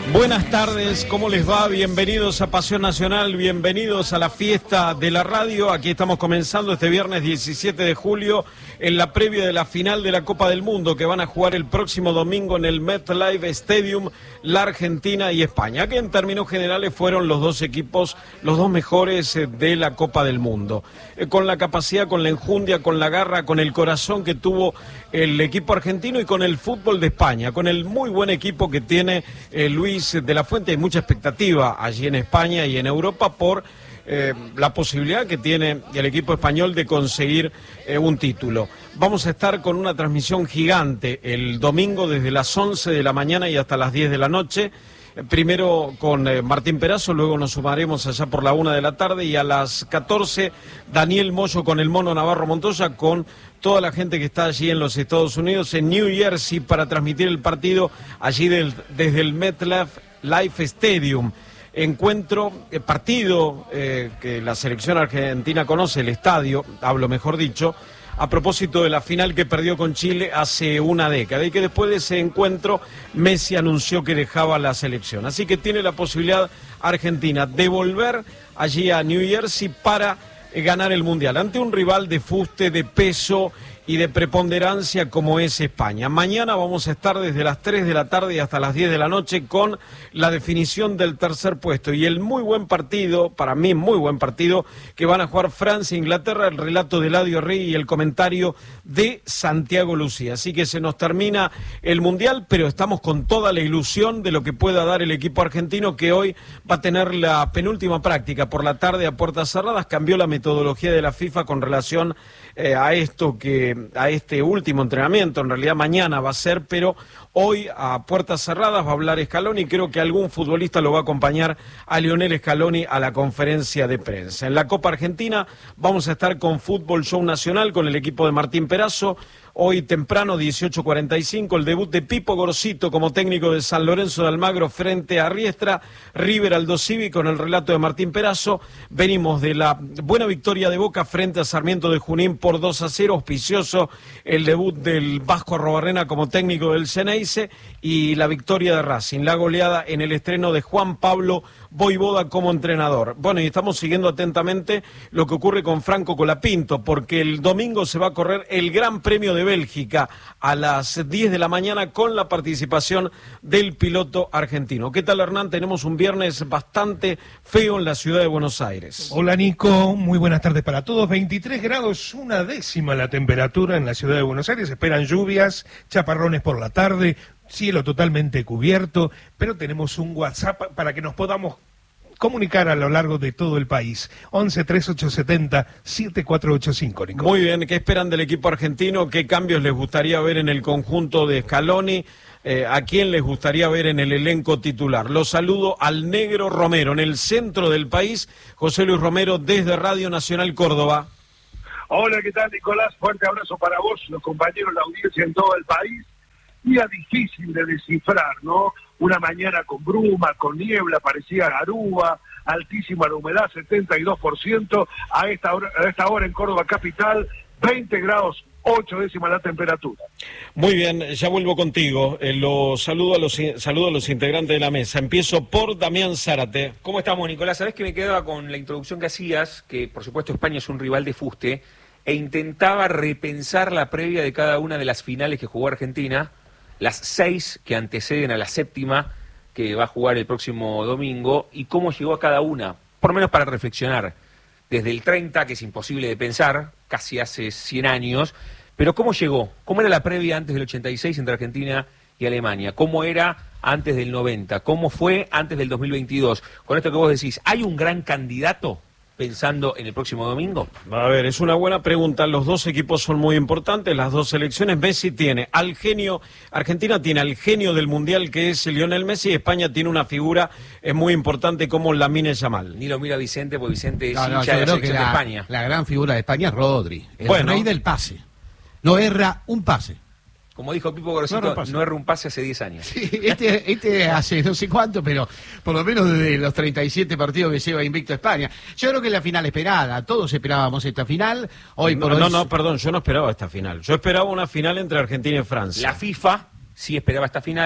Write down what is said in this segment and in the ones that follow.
Buenas tardes, ¿cómo les va? Bienvenidos a Pasión Nacional, bienvenidos a la fiesta de la radio. Aquí estamos comenzando este viernes 17 de julio en la previa de la final de la Copa del Mundo que van a jugar el próximo domingo en el MetLife Stadium, la Argentina y España, que en términos generales fueron los dos equipos, los dos mejores de la Copa del Mundo. Con la capacidad, con la enjundia, con la garra, con el corazón que tuvo el equipo argentino y con el fútbol de España, con el muy buen equipo que tiene Luis de la Fuente. Hay mucha expectativa allí en España y en Europa por la posibilidad que tiene el equipo español de conseguir un título. Vamos a estar con una transmisión gigante el domingo desde las 11 de la mañana y hasta las 10 de la noche. Primero con Martín Perazo, luego nos sumaremos allá por la 1 de la tarde y a las 14 Daniel Moyo con el Mono Navarro Montoya, con toda la gente que está allí en los Estados Unidos, en New Jersey, para transmitir el partido allí desde el MetLife Stadium. Encuentro, partido que la selección argentina conoce, el estadio, hablo mejor dicho, a propósito de la final que perdió con Chile hace una década y que después de ese encuentro Messi anunció que dejaba la selección. Así que tiene la posibilidad Argentina de volver allí a New Jersey para ganar el Mundial ante un rival de fuste, de peso y de preponderancia como es España. Mañana vamos a estar desde las 3 de la tarde y hasta las 10 de la noche con la definición del tercer puesto y el muy buen partido, para mí muy buen partido, que van a jugar Francia e Inglaterra, el relato de Eladio Rey y el comentario de Santiago Lucía. Así que se nos termina el Mundial, pero estamos con toda la ilusión de lo que pueda dar el equipo argentino, que hoy va a tener la penúltima práctica por la tarde a puertas cerradas. Cambió la metodología de la FIFA con relación a este último entrenamiento. En realidad mañana va a ser, pero hoy a puertas cerradas va a hablar Scaloni y creo que algún futbolista lo va a acompañar a Lionel Scaloni a la conferencia de prensa. En la Copa Argentina vamos a estar con Fútbol Show Nacional con el equipo de Martín Perazo. Hoy temprano, 18:45, el debut de Pipo Gorosito como técnico de San Lorenzo de Almagro frente a Riestra, River Aldo Civi con el relato de Martín Perazo. Venimos de la buena victoria de Boca frente a Sarmiento de Junín por 2-0, auspicioso el debut del Vasco Arrobarrena como técnico del Xeneize y la victoria de Racing, la goleada en el estreno de Juan Pablo Voivoda como entrenador. Bueno, y estamos siguiendo atentamente lo que ocurre con Franco Colapinto, porque el domingo se va a correr el Gran Premio de Bélgica a las 10 de la mañana con la participación del piloto argentino. ¿Qué tal, Hernán? Tenemos un viernes bastante feo en la ciudad de Buenos Aires. Hola, Nico, muy buenas tardes para todos. 23 grados, 1/10 la temperatura en la ciudad de Buenos Aires. Esperan lluvias, chaparrones por la tarde, cielo totalmente cubierto, pero tenemos un WhatsApp para que nos podamos comunicar a lo largo de todo el país. 11-3870-7485, Nico. Muy bien, ¿qué esperan del equipo argentino? ¿Qué cambios les gustaría ver en el conjunto de Scaloni? ¿A quién les gustaría ver en el elenco titular? Los saludo al Negro Romero, en el centro del país. José Luis Romero, desde Radio Nacional Córdoba. Hola, ¿qué tal, Nicolás? Fuerte abrazo para vos, los compañeros, la audiencia en todo el país. Día difícil de descifrar, ¿no? Una mañana con bruma, con niebla, parecía garúa, altísima la humedad, 72%, a esta hora en Córdoba capital, 20 grados, 8/10 la temperatura. Muy bien, ya vuelvo contigo. Saludo a los integrantes de la mesa. Empiezo por Damián Zárate. ¿Cómo estamos, Nicolás? Sabés que me quedaba con la introducción que hacías, que por supuesto España es un rival de fuste, e intentaba repensar la previa de cada una de las finales que jugó Argentina, las 6 que anteceden a la 7ª que va a jugar el próximo domingo, y cómo llegó a cada una, por lo menos para reflexionar. Desde el 30, que es imposible de pensar, casi hace 100 años, pero ¿cómo llegó? ¿Cómo era la previa antes del 86 entre Argentina y Alemania? ¿Cómo era antes del 90? ¿Cómo fue antes del 2022? Con esto que vos decís, ¿hay un gran candidato pensando en el próximo domingo? A ver, es una buena pregunta. Los dos equipos son muy importantes, las dos selecciones. Messi tiene al genio, Argentina tiene al genio del Mundial, que es Lionel Messi, y España tiene una figura muy importante como Lamine Yamal. Ni lo mira Vicente, porque Vicente es hincha yo de la creo selección que de España. La gran figura de España es Rodri, el Bueno. rey del pase. No erra un pase. Como dijo Pipo Gorosito, no erra un pase hace 10 años. Sí, este hace no sé cuánto, pero por lo menos desde los 37 partidos que lleva invicto España. Yo creo que es la final esperada, todos esperábamos esta final. Perdón, yo no esperaba esta final. Yo esperaba una final entre Argentina y Francia. La FIFA sí esperaba esta final,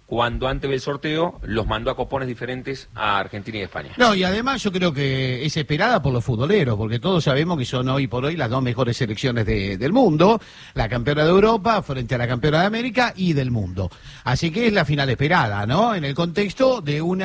cuando antes del sorteo los mandó a copones diferentes a Argentina y España. No, y además yo creo que es esperada por los futboleros, porque todos sabemos que son hoy por hoy las dos mejores selecciones del mundo, la campeona de Europa frente a la campeona de América y del mundo. Así que es la final esperada, ¿no? En el contexto de un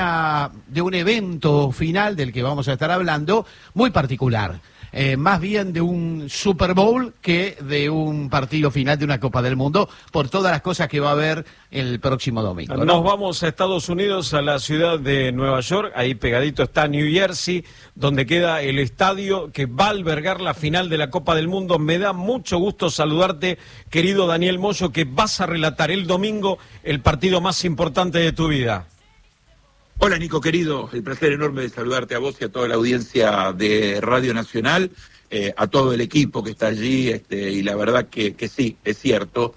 evento final del que vamos a estar hablando muy particular. Más bien de un Super Bowl que de un partido final de una Copa del Mundo, por todas las cosas que va a haber el próximo domingo, ¿no? Nos vamos a Estados Unidos, a la ciudad de Nueva York, ahí pegadito está New Jersey, donde queda el estadio que va a albergar la final de la Copa del Mundo. Me da mucho gusto saludarte, querido Daniel Moyo, que vas a relatar el domingo el partido más importante de tu vida. Hola Nico querido, el placer enorme de saludarte a vos y a toda la audiencia de Radio Nacional, a todo el equipo que está allí, y la verdad que sí, es cierto.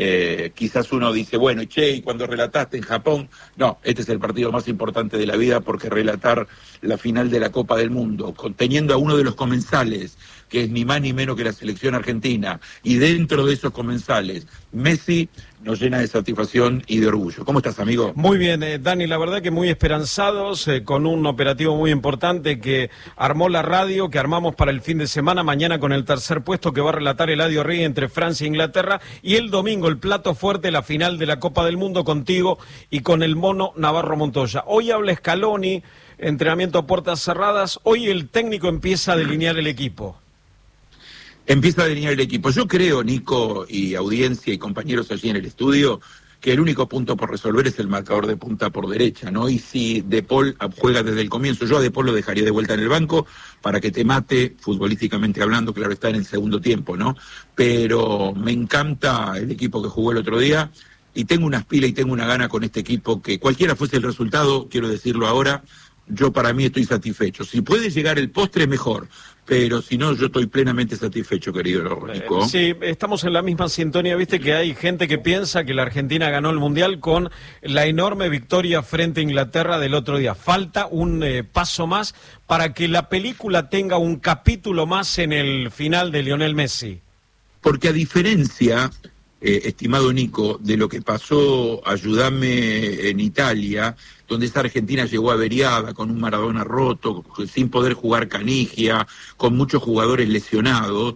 Quizás uno dice, bueno, che, y cuando relataste en Japón, no, este es el partido más importante de la vida, porque relatar la final de la Copa del Mundo, teniendo a uno de los comensales, que es ni más ni menos que la selección argentina, y dentro de esos comensales, Messi, nos llena de satisfacción y de orgullo. ¿Cómo estás, amigo? Muy bien, Dani, la verdad que muy esperanzados, con un operativo muy importante que armó la radio, que armamos para el fin de semana, mañana con el tercer puesto que va a relatar Eladio Rey entre Francia e Inglaterra, y el domingo el plato fuerte, la final de la Copa del Mundo contigo y con el Mono Navarro Montoya. Hoy habla Scaloni, entrenamiento a puertas cerradas, hoy el técnico empieza a delinear el equipo. Empieza a delinear el equipo. Yo creo, Nico, y audiencia y compañeros allí en el estudio, que el único punto por resolver es el marcador de punta por derecha, ¿no? Y si De Paul juega desde el comienzo, yo a De Paul lo dejaría de vuelta en el banco para que te mate, futbolísticamente hablando, claro está, en el segundo tiempo, ¿no? Pero me encanta el equipo que jugó el otro día y tengo unas pilas y tengo una gana con este equipo que cualquiera fuese el resultado, quiero decirlo ahora, yo para mí estoy satisfecho. Si puede llegar el postre, mejor. Pero si no, yo estoy plenamente satisfecho, querido Nico. Sí, estamos en la misma sintonía, viste que hay gente que piensa que la Argentina ganó el Mundial con la enorme victoria frente a Inglaterra del otro día. Falta un paso más para que la película tenga un capítulo más en el final de Lionel Messi. Porque a diferencia, estimado Nico, de lo que pasó, ayúdame, en Italia, donde esta Argentina llegó averiada, con un Maradona roto, sin poder jugar Canigia, con muchos jugadores lesionados,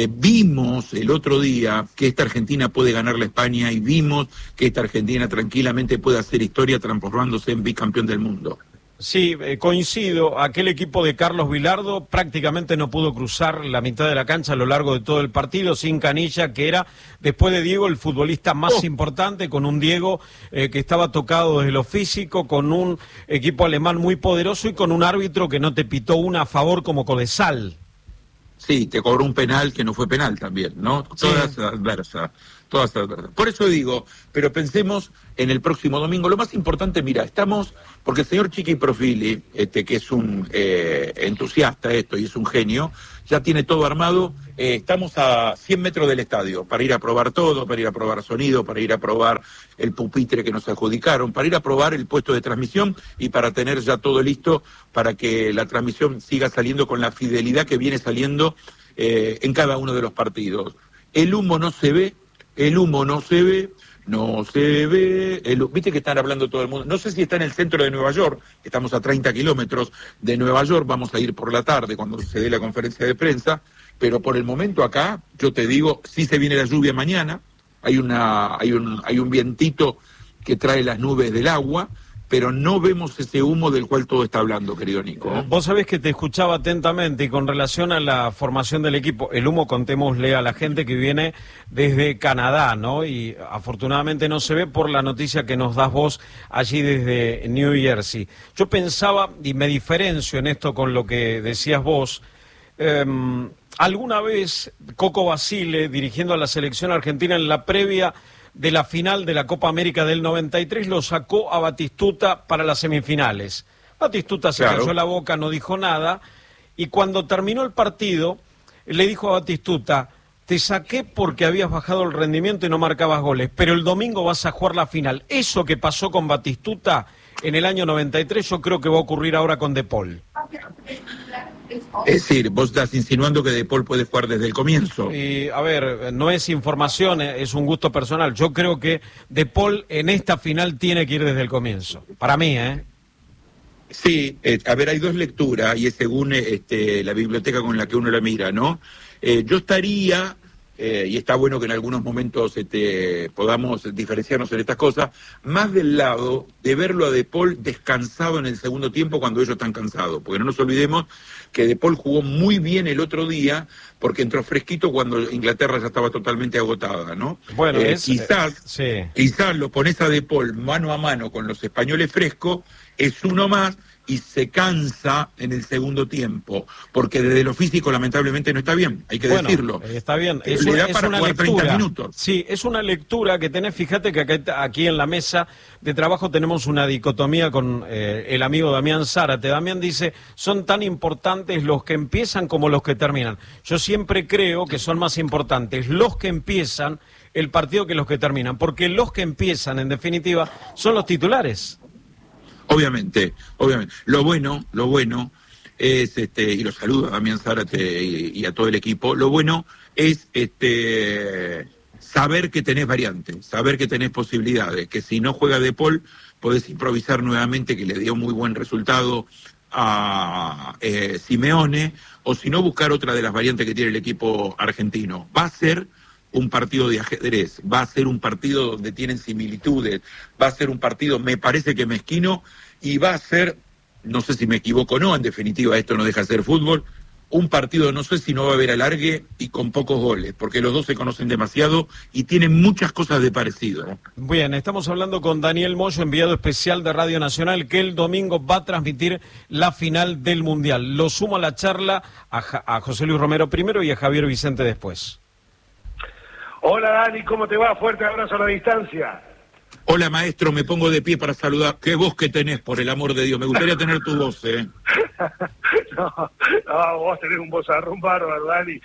vimos el otro día que esta Argentina puede ganarle a España y vimos que esta Argentina tranquilamente puede hacer historia transformándose en bicampeón del mundo. Sí, coincido. Aquel equipo de Carlos Vilardo prácticamente no pudo cruzar la mitad de la cancha a lo largo de todo el partido, sin Canilla, que era, después de Diego, el futbolista más importante, con un Diego que estaba tocado desde lo físico, con un equipo alemán muy poderoso y con un árbitro que no te pitó una a favor como Codesal. Sí, te cobró un penal que no fue penal también, ¿no? Sí. Todas adversas. Por eso digo, pero pensemos en el próximo domingo. Lo más importante, mira, estamos, porque el señor Chiqui Profili, que es un entusiasta y es un genio, ya tiene todo armado. Estamos a 100 metros del estadio para ir a probar todo, para ir a probar sonido, para ir a probar el pupitre que nos adjudicaron, para ir a probar el puesto de transmisión y para tener ya todo listo para que la transmisión siga saliendo con la fidelidad que viene saliendo en cada uno de los partidos. El humo no se ve. Viste que están hablando todo el mundo. No sé si está en el centro de Nueva York, estamos a 30 kilómetros de Nueva York, vamos a ir por la tarde cuando se dé la conferencia de prensa, pero por el momento acá, yo te digo, sí se viene la lluvia mañana, hay un vientito que trae las nubes del agua, pero no vemos ese humo del cual todo está hablando, querido Nico. Vos sabés que te escuchaba atentamente y con relación a la formación del equipo, el humo, contémosle a la gente que viene desde Canadá, ¿no? Y afortunadamente no se ve por la noticia que nos das vos allí desde New Jersey. Yo pensaba, y me diferencio en esto con lo que decías vos, alguna vez Coco Basile, dirigiendo a la selección argentina en la previa de la final de la Copa América del 93, lo sacó a Batistuta para las semifinales. Batistuta se cayó la boca, no dijo nada, y cuando terminó el partido, le dijo a Batistuta, te saqué porque habías bajado el rendimiento y no marcabas goles, pero el domingo vas a jugar la final. Eso que pasó con Batistuta en el año 93, yo creo que va a ocurrir ahora con De Paul. Es decir, vos estás insinuando que De Paul puede jugar desde el comienzo. Y, a ver, no es información, es un gusto personal. Yo creo que De Paul en esta final tiene que ir desde el comienzo. Para mí, ¿eh? Sí, a ver, hay dos lecturas y es según la biblioteca con la que uno la mira, ¿no? Yo estaría, y está bueno que en algunos momentos podamos diferenciarnos en estas cosas, más del lado de verlo a De Paul descansado en el segundo tiempo cuando ellos están cansados, porque no nos olvidemos que De Paul jugó muy bien el otro día porque entró fresquito cuando Inglaterra ya estaba totalmente agotada, ¿no? Bueno, quizás lo pones a De Paul mano a mano con los españoles frescos, es uno más y se cansa en el segundo tiempo, porque desde lo físico lamentablemente no está bien, hay que decirlo. Está bien, es Le da para una jugar lectura. 30 minutos. Sí, es una lectura que tenés, fíjate que aquí en la mesa de trabajo tenemos una dicotomía con el amigo Damián Zárate. Damián dice, son tan importantes los que empiezan como los que terminan. Yo siempre creo que son más importantes los que empiezan el partido que los que terminan, porque los que empiezan, en definitiva, son los titulares. Obviamente. Lo bueno es, y lo saludo a Damián Zárate y a todo el equipo, lo bueno es saber que tenés variantes, saber que tenés posibilidades, que si no juega De Paul podés improvisar nuevamente, que le dio muy buen resultado a Simeone, o si no buscar otra de las variantes que tiene el equipo argentino. Va a ser un partido de ajedrez, va a ser un partido donde tienen similitudes, va a ser un partido, me parece que mezquino, y va a ser, no sé si me equivoco o no, en definitiva esto no deja de ser fútbol, un partido, no sé si no va a haber alargue y con pocos goles, porque los dos se conocen demasiado y tienen muchas cosas de parecido, ¿no? Bien, estamos hablando con Daniel Moyo, enviado especial de Radio Nacional, que el domingo va a transmitir la final del Mundial. Lo sumo a la charla a José Luis Romero primero y a Javier Vicente después. Hola Dani, ¿cómo te va? Fuerte abrazo a la distancia. Hola maestro, me pongo de pie para saludar. ¿Qué voz que tenés, por el amor de Dios? Me gustaría tener tu voz, No, vos tenés un vozarrón bárbaro, Dani.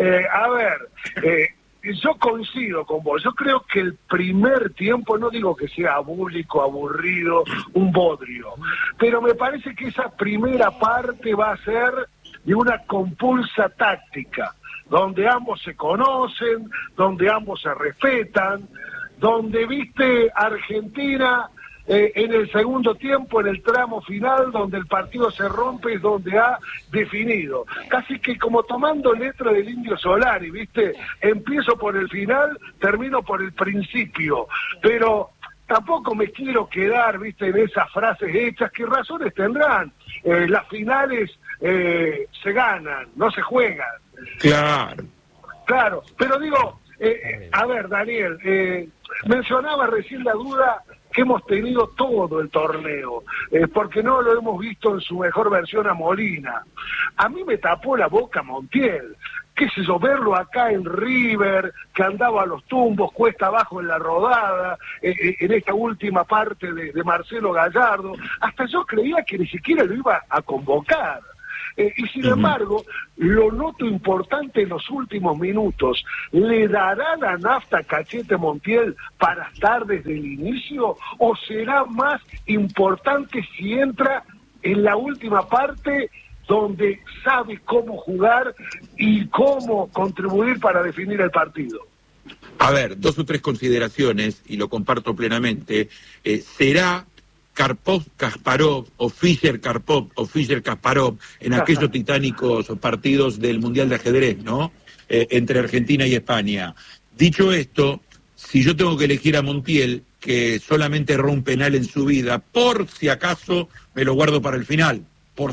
Yo coincido con vos. Yo creo que el primer tiempo, no digo que sea abúlico, aburrido, un bodrio, pero me parece que esa primera parte va a ser de una compulsa táctica, donde ambos se conocen, donde ambos se respetan, donde viste Argentina en el segundo tiempo, en el tramo final, donde el partido se rompe, es donde ha definido. Casi que como tomando letra del Indio Solari, ¿viste? Empiezo por el final, termino por el principio, pero tampoco me quiero quedar, ¿viste?, en esas frases hechas, que razones tendrán. Las finales se ganan, no se juegan. Claro, pero digo, a ver, Daniel, mencionaba recién la duda que hemos tenido todo el torneo, porque no lo hemos visto en su mejor versión a Molina. A mí me tapó la boca Montiel, qué sé yo, verlo acá en River, que andaba a los tumbos, cuesta abajo en la rodada, en esta última parte de Marcelo Gallardo, hasta yo creía que ni siquiera lo iba a convocar. Y sin embargo, lo noto importante en los últimos minutos. ¿Le dará la nafta Cachete Montiel para estar desde el inicio? ¿O será más importante si entra en la última parte, donde sabe cómo jugar y cómo contribuir para definir el partido? A ver, 2 o 3 consideraciones, y lo comparto plenamente. ¿Será Karpov-Kasparov o Fischer-Karpov o Fischer-Kasparov en aquellos titánicos partidos del Mundial de Ajedrez, ¿no? Entre Argentina y España? Dicho esto, si yo tengo que elegir a Montiel, que solamente erró un penal en su vida, por si acaso me lo guardo para el final.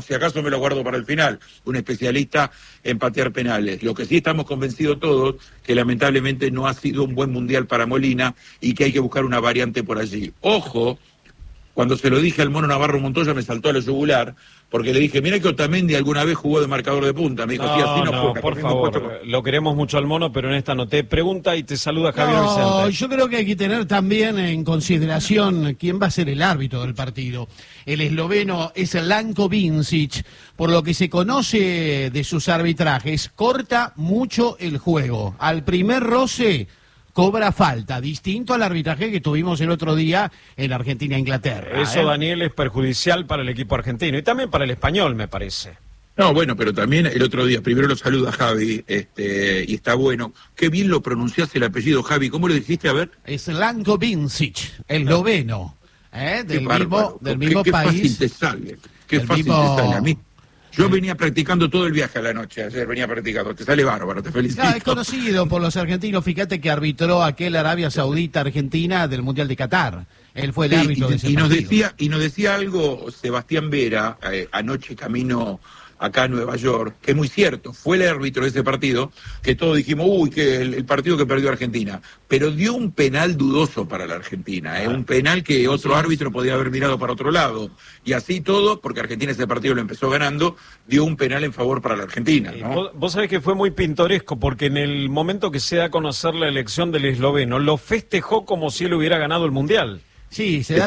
Un especialista en patear penales. Lo que sí estamos convencidos todos, que lamentablemente no ha sido un buen Mundial para Molina y que hay que buscar una variante por allí. Ojo, cuando se lo dije al Mono Navarro Montoya me saltó a la yugular, porque le dije, mira que Otamendi alguna vez jugó de marcador de punta. Me dijo, sí, así no juega. Por favor, lo queremos mucho al Mono, pero en esta no te pregunta y te saluda Javier Vicente. Yo creo que hay que tener también en consideración quién va a ser el árbitro del partido. El esloveno es Lanko Vincic, por lo que se conoce de sus arbitrajes, corta mucho el juego. Al primer roce cobra falta, distinto al arbitraje que tuvimos el otro día en Argentina-Inglaterra. Eso, Daniel, es perjudicial para el equipo argentino y también para el español, me parece. No, bueno, pero también el otro día, primero lo saluda Javi, y está bueno. Qué bien lo pronunciás el apellido, Javi. ¿Cómo lo dijiste? A ver. Slanko Vincic, el esloveno, del mismo qué país. Fácil te sale. Qué fácil te sale. A mí. Yo venía practicando todo el viaje a la noche, ayer venía practicando, te sale bárbaro, te felicito. No, es conocido por los argentinos, fíjate que arbitró aquel Arabia Saudita-Argentina del Mundial de Qatar. Él fue el árbitro de ese partido. Y nos decía algo Sebastián Vera, anoche camino acá a Nueva York, que es muy cierto, fue el árbitro de ese partido, que todos dijimos, uy, que el partido que perdió Argentina, pero dio un penal dudoso para la Argentina, un penal que otro árbitro podía haber mirado para otro lado, y así todo, porque Argentina ese partido lo empezó ganando, dio un penal en favor para la Argentina, ¿no? Vos sabés que fue muy pintoresco, porque en el momento que se da a conocer la elección del esloveno, lo festejó como si él hubiera ganado el Mundial. Sí, se da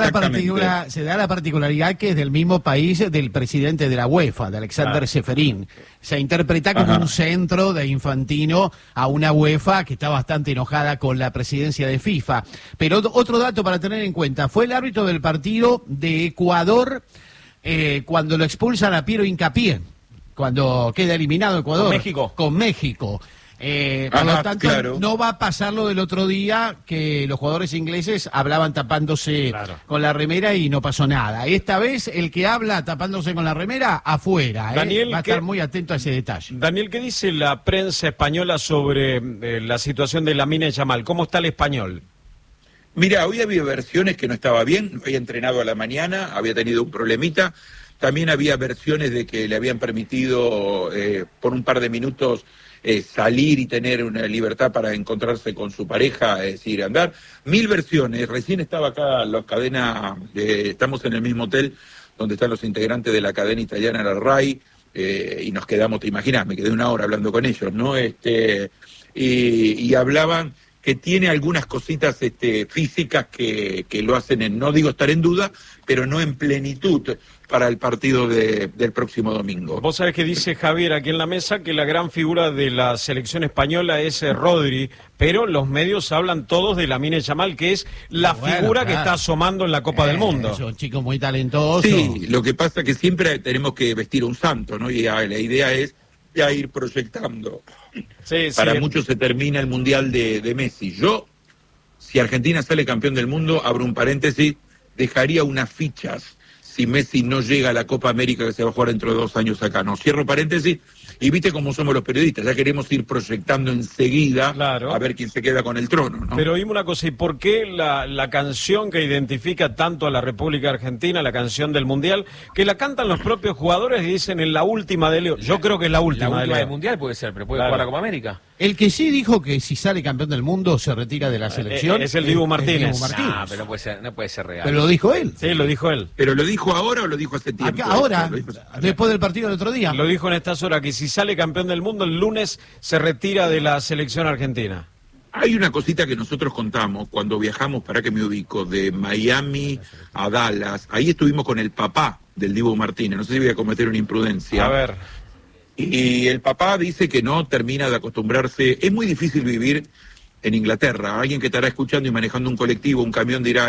la particularidad que es del mismo país del presidente de la UEFA, de Alexander Seferin. Se interpreta como un centro de Infantino a una UEFA que está bastante enojada con la presidencia de FIFA. Pero otro dato para tener en cuenta, fue el árbitro del partido de Ecuador cuando lo expulsan a Piero Hincapié, cuando queda eliminado Ecuador. Con México. Por lo tanto, no va a pasar lo del otro día, que los jugadores ingleses hablaban tapándose con la remera y no pasó nada. Esta vez, el que habla tapándose con la remera, afuera. Daniel, va a estar muy atento a ese detalle. Daniel, ¿qué dice la prensa española sobre la situación de Lamine Yamal? ¿Cómo está el español? Mira, hoy había versiones que no estaba bien, no había entrenado a la mañana, había tenido un problemita. También había versiones de que le habían permitido por un par de minutos salir y tener una libertad para encontrarse con su pareja, es decir, andar. 1000 versiones. Recién estaba acá la cadena, estamos en el mismo hotel donde están los integrantes de la cadena italiana, la RAI, y nos quedamos, te imaginas, me quedé 1 hora hablando con ellos, ¿no? Y hablaban que tiene algunas cositas físicas que lo hacen, no digo estar en duda, pero no en plenitud para el partido del próximo domingo. Vos sabés que dice Javier aquí en la mesa que la gran figura de la selección española es Rodri, pero los medios hablan todos de Lamine Yamal, que es la figura que está asomando en la Copa del Mundo. Es un chico muy talentoso. Sí, lo que pasa es que siempre tenemos que vestir un santo, ¿no? Y la idea es ya ir proyectando. Para muchos se termina el Mundial de Messi. Yo, si Argentina sale campeón del mundo, abro un paréntesis, dejaría unas fichas si Messi no llega a la Copa América que se va a jugar dentro de 2 años acá. No, cierro paréntesis, y viste cómo somos los periodistas, ya queremos ir proyectando enseguida a ver quién se queda con el trono, ¿no? Pero dime una cosa, ¿y por qué la canción que identifica tanto a la República Argentina, la canción del Mundial, que la cantan los propios jugadores y dicen en la última de Leo? Yo creo que es la última del Mundial puede ser, pero puede jugar la Copa América. El que sí dijo que si sale campeón del mundo se retira de la selección es el Dibu Martínez. No, pero no puede ser real. Pero lo dijo él. Sí, lo dijo él. ¿Pero lo dijo ahora o lo dijo hace tiempo? Ahora, después del partido del otro día. Lo dijo en estas horas, que si sale campeón del mundo el lunes se retira de la selección argentina. Hay una cosita que nosotros contamos cuando viajamos, para que me ubico, de Miami a Dallas. Ahí estuvimos con el papá del Dibu Martínez. No sé si voy a cometer una imprudencia. A ver. Y el papá dice que no termina de acostumbrarse. Es muy difícil vivir en Inglaterra. Alguien que estará escuchando y manejando un colectivo, un camión dirá,